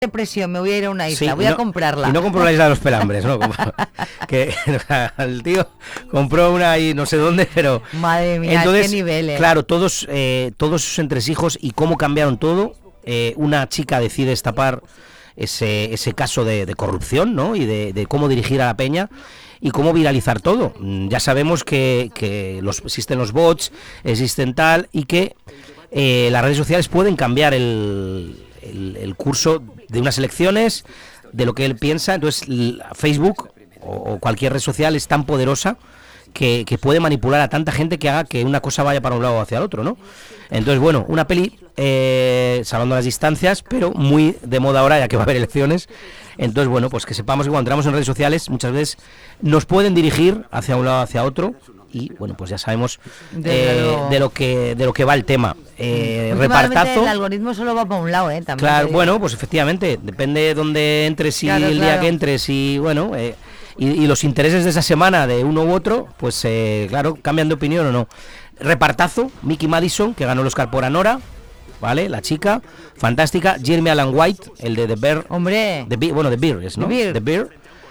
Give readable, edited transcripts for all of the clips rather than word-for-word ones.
depresión, me voy a ir a una isla, Sí, voy a comprarla. Y no compró la isla de los Pelambres, ¿no? Que el tío compró una ahí no sé dónde, pero... Madre mía, entonces, qué niveles. claro, todos sus entresijos y cómo cambiaron todo. Una chica decide destapar ese caso de corrupción, ¿no? Y de cómo dirigir a la peña y cómo viralizar todo. Ya sabemos que existen los bots, existen tal, y que las redes sociales pueden cambiar el curso de unas elecciones, de lo que él piensa. Entonces Facebook o cualquier red social es tan poderosa que puede manipular a tanta gente que haga que una cosa vaya para un lado o hacia el otro, ¿no? Entonces, bueno, una peli salvando las distancias, pero muy de moda ahora, ya que va a haber elecciones. Entonces, bueno, pues que sepamos que cuando entramos en redes sociales muchas veces nos pueden dirigir hacia un lado o hacia otro. Y bueno, pues ya sabemos de lo que va el tema. Repartazo. El algoritmo solo va para un lado, también. Claro, bueno, pues efectivamente, depende de dónde entres y claro, el día que entres y bueno, y los intereses de esa semana de uno u otro, pues claro, cambian de opinión o no. Repartazo, Mickey Madison, que ganó el Oscar por Anora, ¿vale? La chica, fantástica. Jeremy Allen White, el de The Bear. Hombre. The Bear, ¿no? The Bear.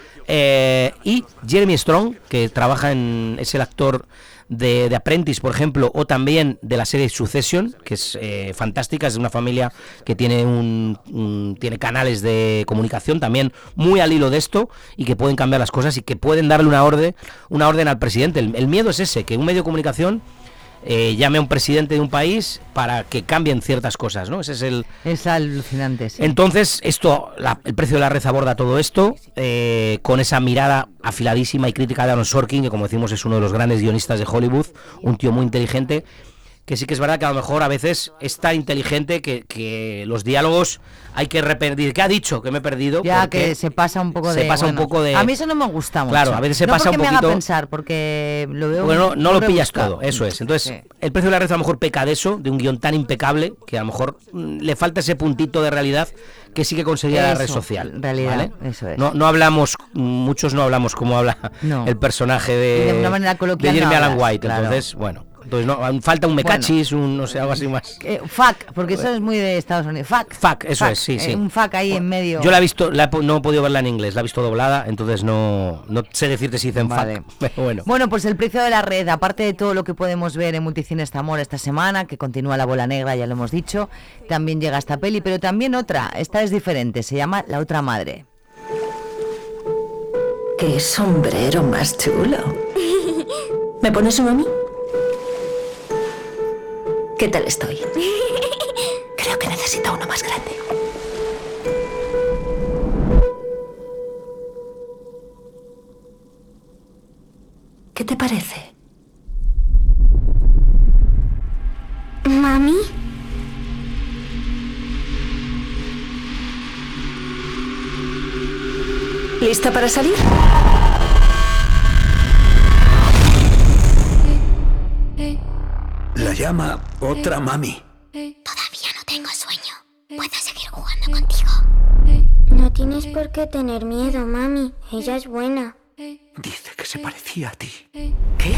Y Jeremy Strong, que trabaja es el actor de Apprentice, por ejemplo, o también de la serie Succession, que es fantástica. Es de una familia que tiene tiene canales de comunicación también muy al hilo de esto, y que pueden cambiar las cosas y que pueden darle una orden al presidente. El miedo es ese, que un medio de comunicación llame a un presidente de un país para que cambien ciertas cosas, ¿no? Es alucinante, sí. Entonces, el precio de la red aborda todo esto, con esa mirada afiladísima y crítica de Aaron Sorkin, que como decimos es uno de los grandes guionistas de Hollywood, un tío muy inteligente, que sí que es verdad que a lo mejor a veces es tan inteligente que los diálogos hay que repetir. ¿Qué ha dicho? Que me he perdido. Ya, que se pasa un poco de... A mí eso no me gusta mucho. Claro, a veces se pasa un poquito... No porque me haga pensar, porque lo veo... Bueno, no lo pillas todo, eso es. Entonces, el precio de la red a lo mejor peca de eso, de un guión tan impecable, que a lo mejor le falta ese puntito de realidad que sí que conseguía la red social. Realidad, ¿vale? Eso es. No hablamos, muchos no hablamos como habla el personaje de una manera coloquial Jeremy Allen White. Claro. Entonces, bueno... Entonces falta un mecachis, no sé, algo así más. Fuck, porque eso es muy de Estados Unidos. Fuck, eso es, sí. Un fuck ahí en medio. Yo la he visto, no he podido verla en inglés, la he visto doblada, entonces no sé decirte si dicen fuck. Pero bueno, pues el precio de la red, aparte de todo lo que podemos ver en Multicines Zamor esta semana, que continúa La Bola Negra, ya lo hemos dicho, también llega esta peli, pero también otra, esta es diferente, se llama La Otra Madre. ¡Qué sombrero más chulo! ¿Me pones uno a mí? ¿Qué tal estoy? Creo que necesito uno más grande. ¿Qué te parece? ¿Mami? ¿Lista para salir? La llama otra mami. Todavía no tengo sueño. ¿Puedo seguir jugando contigo? No tienes por qué tener miedo, mami. Ella es buena. Dice que se parecía a ti. ¿Qué?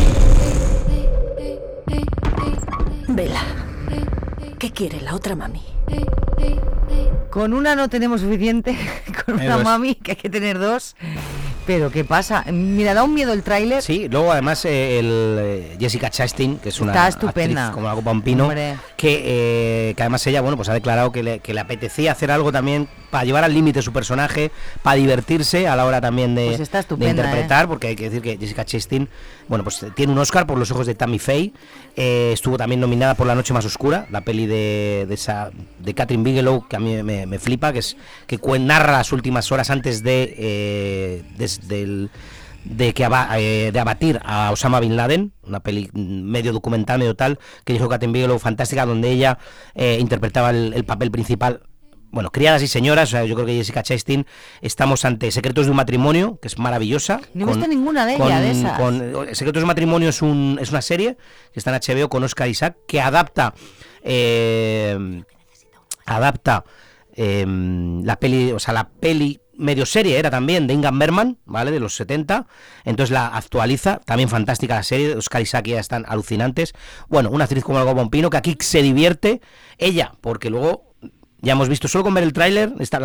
Vela, ¿qué quiere la otra mami? Con una no tenemos suficiente, con una mami, que hay que tener dos. Pero ¿qué pasa? Mira, da un miedo el tráiler. Sí, luego además Jessica Chastain, que es una actriz como la copa un pino, que además ella, bueno, pues ha declarado que le apetecía hacer algo también para llevar al límite su personaje, para divertirse a la hora también de interpretar, porque hay que decir que Jessica Chastain, bueno, pues tiene un Oscar por Los ojos de Tammy Faye, estuvo también nominada por La noche más oscura, la peli de Catherine Bigelow, que a mí me flipa, que narra las últimas horas antes de abatir a Osama Bin Laden, una peli medio documental, medio tal, que dijo Catherine Bigelow, fantástica, donde ella interpretaba el papel principal. Bueno, Criadas y señoras, o sea, yo creo que Jessica Chastain, estamos ante Secretos de un matrimonio, que es maravillosa. No he visto ninguna de ellas, de esas. Secretos de un matrimonio es una serie que está en HBO con Oscar Isaac, que adapta la peli medio serie era también de Ingmar Bergman, ¿vale? De los 70, entonces la actualiza, también fantástica la serie, Oscar Isaac ya están alucinantes. Bueno, una actriz como Algo Pompino, que aquí se divierte, ella, porque luego Ya hemos visto, solo con ver el tráiler, la